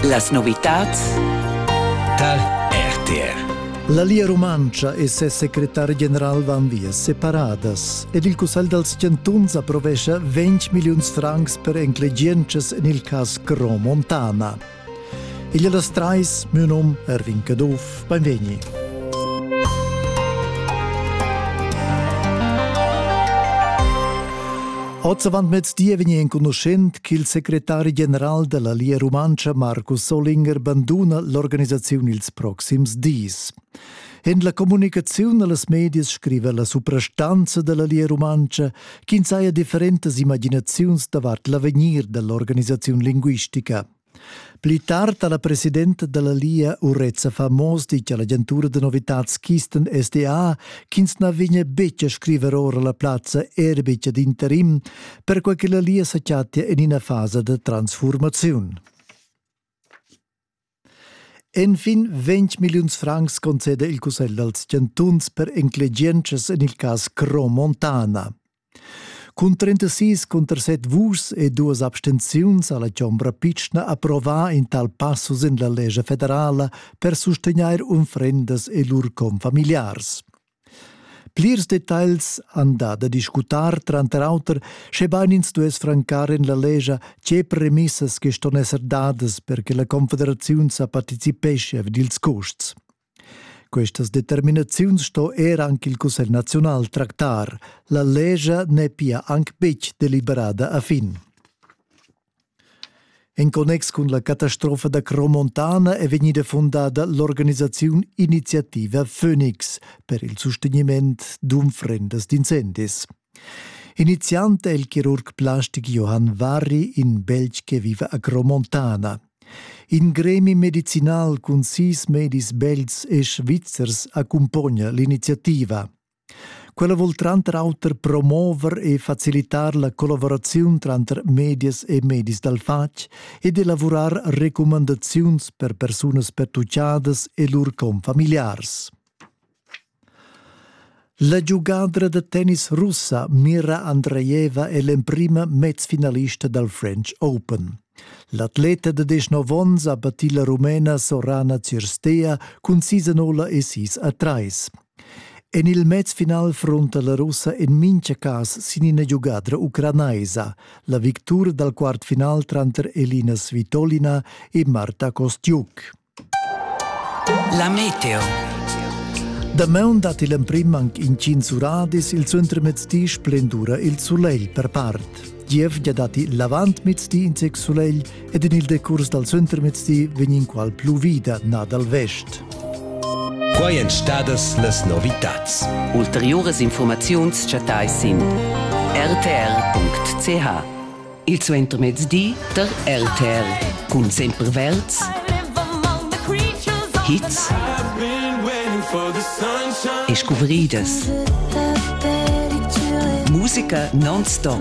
Las novitats dal RTR. La Lia Romancia e se secretari general van via separadas ed il Cussegl dels Cantuns approvescha 20 milions francs per enclegiences in il cas Gromontana. Igl las trais, mio nom Ervin Caduf, benvegni. Oggi avant mezz'dì vegni in conoscent che il segretario generale della Lia Romancia, Marco Solinger, abbandona l'organizzazione ils proxims dis. In la comunicazione alle media scrive la soprastanza della Lia Romancia che insaia differenti immaginazioni davart l'avvenir dell'organizzazione linguistica. Pli tard la presidente della Lia Urezza Famos dice all'agentura de novitats Kisten SDA ch'ins na vigna beccia scriver ora la plazza erbeccia d'interim per quel che la Lia s'acciatia in una fase de transformazione. Enfin 20 milions francs concede il Cussegl dels Cantuns per enclegiences in il cas Gromontana. Con 36 contra 7 vus e 2 abstenziuns alla Ciambra Pitschna approvà in tal passus in la legge federale per sostenere unfrendas e lur confamiliars. Plirs details han da discutar tranter auter che bainins dues francar in la legge che premissas che ston esser dadas perché la Confederazione sa participesce av dils costs. Questas determinaziuns sto anche il Cussegl Nazional tractar. La legge ne pia anche bec deliberada a fin. In connex con la catastrofa da Gromontana è venuta fondata l'organizzazione Iniziativa Phoenix per il sostenimento d'unfrendas d'incendis. Iniziante è il chirurg plastic Johann Varri in Belgio che vive a Gromontana. In gremi medicinal con 6 medis belgs e svizzers accompagna l'iniziativa. Quella vuol tranter auter promover e facilitar la collaborazione tra medias e medis dal fac ed elaborar recommendazioni per persone pertucciadas e lur confamiliars. La giocadra de tennis russa Mira Andreeva è la prima mezfinalista del French Open. L'atleta de 19 ans ha battit la rumena Sorana Cirstea con 6-0 e 6-3. En il mezz final fronta la russa in mince cas sin una giocadra ucranaisa, la victoria dal quart final tranter Elina Svitolina e Marta Kostyuk. La meteo. Da meun dat il prim anche in cinzuradis il centro mezz'dì splendura il soleil per part. Giev già dati l'avant mezz'dì in sex soleil ed in il decurs dal centro mezz'dì venin qual pluvida na dal vest. Quai en stadas las novitats. Ulteriores informaziuns chatais sin rtr.ch. Il centro mezz'dì der RTR cun semperverts, hits e scuvridas. Musica non-stop.